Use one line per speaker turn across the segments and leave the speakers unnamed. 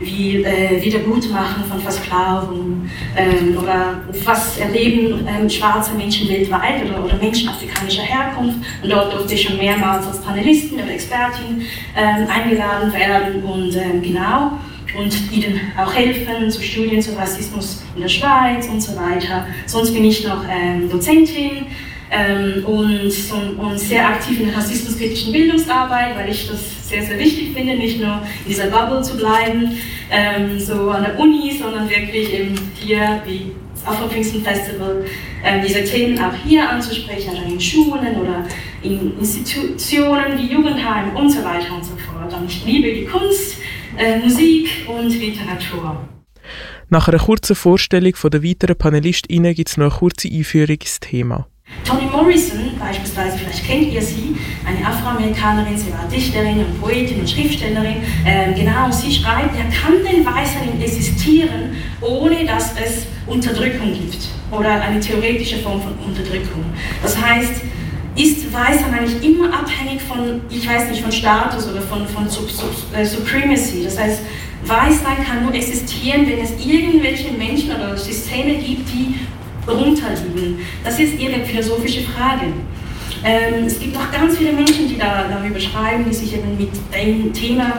wie Wiedergutmachen von Versklavung oder was erleben schwarze Menschen weltweit oder Menschen afrikanischer Herkunft. Und dort durfte ich schon mehrmals als Panelistin oder Expertin eingeladen werden und ihnen auch helfen zu Studien zu Rassismus in der Schweiz und so weiter. Sonst bin ich noch Dozentin und sehr aktiv in der rassismuskritischen Bildungsarbeit, weil ich das sehr, sehr wichtig finde, nicht nur in dieser Bubble zu bleiben, so an der Uni, sondern wirklich eben hier, wie das Afro-Pfingsten-Festival, diese Themen auch hier anzusprechen, also in Schulen oder in Institutionen wie Jugendheim und so weiter und so fort. Und ich liebe die Kunst, Musik und Literatur.
Nach einer kurzen Vorstellung der weiteren PanelistInnen gibt es noch eine kurze Einführung ins Thema.
Toni Morrison, beispielsweise, vielleicht kennt ihr sie, eine Afroamerikanerin, sie war Dichterin und Poetin und Schriftstellerin. Sie schreibt, kann denn Weißsein existieren, ohne dass es Unterdrückung gibt oder eine theoretische Form von Unterdrückung. Das heißt, ist Weißsein eigentlich immer abhängig von, von Status oder von Supremacy. Das heißt, Weißsein kann nur existieren, wenn es irgendwelche Menschen oder Systeme gibt, die runterliegen. Das ist ihre philosophische Frage. Es gibt auch ganz viele Menschen, die darüber schreiben, die sich eben mit dem Thema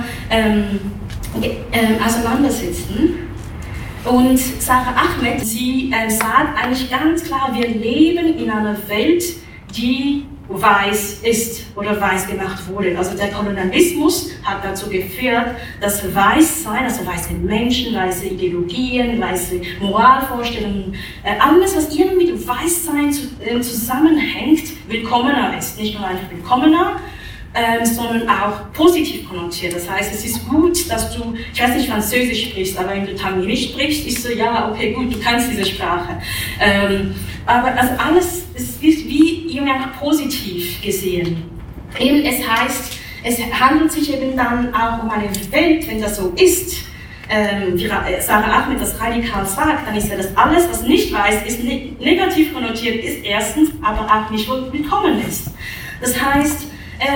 auseinandersetzen. Und Sarah Ahmed, sie sagt eigentlich ganz klar, wir leben in einer Welt, die weiß ist oder weiß gemacht wurde. Also der Kolonialismus hat dazu geführt, dass Weißsein, also weiße Menschen, weiße Ideologien, weiße Moralvorstellungen, alles, was irgendwie mit Weißsein zusammenhängt, willkommener ist. Nicht nur einfach willkommener, sondern auch positiv konnotiert. Das heißt, es ist gut, dass du, Französisch sprichst, aber wenn du Tamilisch sprichst, ist so, ja, okay, gut, du kannst diese Sprache. Aber also alles ist wie irgendwie einfach positiv gesehen. Eben, es heißt, es handelt sich eben dann auch um eine Welt, wenn das so ist, wie Sarah Ahmed das radikal sagt, dann ist ja das alles, was nicht weiß, ist negativ konnotiert ist, erstens, aber auch nicht willkommen ist. Das heißt,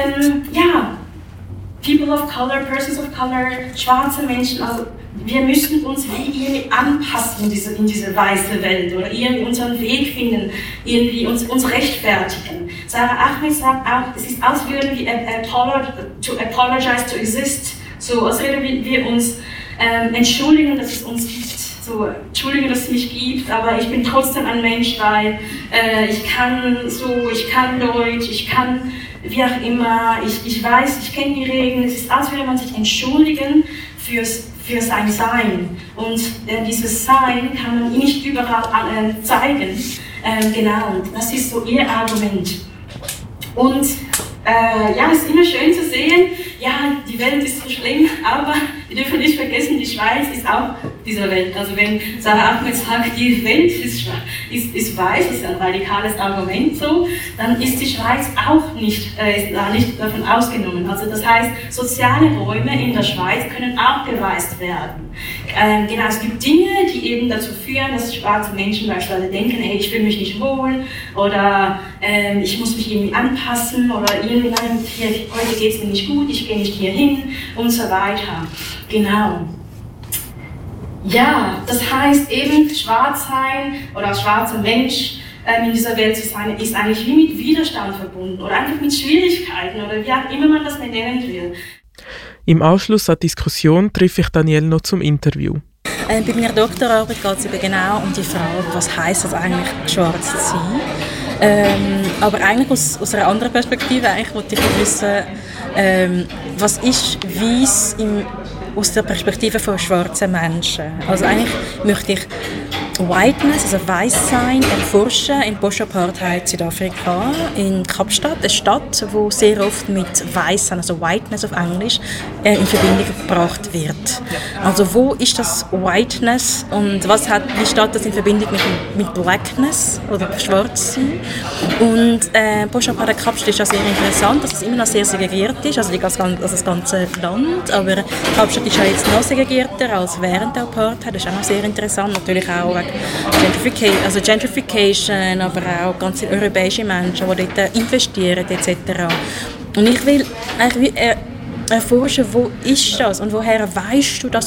People of Color, Persons of Color, schwarze Menschen, also wir müssen uns wie irgendwie anpassen in diese weiße Welt oder irgendwie unseren Weg finden, irgendwie uns rechtfertigen. Sarah Ahmed sagt auch, es ist, als würden wir to apologize to exist, so als würden wir uns entschuldigen, dass es uns gibt. So, entschuldige, dass es mich gibt, aber ich bin trotzdem ein Mensch, weil ich kann Deutsch, ich kann wie auch immer, ich weiß, ich kenne die Regeln. Es ist, als würde man sich entschuldigen für sein Sein. Und dieses Sein kann man nicht überall zeigen. Und das ist so ihr Argument. Und es ist immer schön zu sehen, die Welt ist so schlimm, aber wir dürfen nicht vergessen, die Schweiz ist auch dieser Welt. Also wenn Sarah Ahmed sagt, die Welt ist weiß, das ist ein radikales Argument so, dann ist die Schweiz auch nicht davon ausgenommen. Also das heißt, soziale Räume in der Schweiz können auch beweist werden. Es gibt Dinge, die eben dazu führen, dass schwarze Menschen beispielsweise denken, hey, ich fühle mich nicht wohl oder ich muss mich irgendwie anpassen oder irgendwie, nein, heute geht es mir nicht gut, ich gehe nicht hier hin und so weiter. Genau. Ja, das heißt eben, schwarz sein oder als schwarzer Mensch in dieser Welt zu sein, ist eigentlich wie mit Widerstand verbunden oder einfach mit Schwierigkeiten oder wie auch immer man das nennen will.
Im Anschluss an die Diskussion treffe ich Danielle noch zum Interview.
Bei meiner Doktorarbeit geht es eben genau um die Frage, was heisst es eigentlich, schwarz zu sein. Aber eigentlich aus einer anderen Perspektive wollte ich wissen, was ist weiss aus der Perspektive von schwarzen Menschen. Also eigentlich möchte ich Whiteness, also Weißsein, erforschen in Post-Apartheid Südafrika, in Kapstadt, eine Stadt, die sehr oft mit Weißsein, also Whiteness auf Englisch, in Verbindung gebracht wird. Also wo ist das Whiteness und wie steht das in Verbindung mit Blackness oder Schwarzsein? Und Post-Apartheid Kapstadt ist ja sehr interessant, dass es immer noch sehr segregiert ist, also das ganze Land, aber Kapstadt ist ja jetzt noch segregierter als während der Apartheid, das ist auch noch sehr interessant, natürlich auch Gentrification, aber auch ganz viele europäische Menschen, die dort investieren etc. Und ich will eigentlich erforschen, wo ist das und woher weißt du das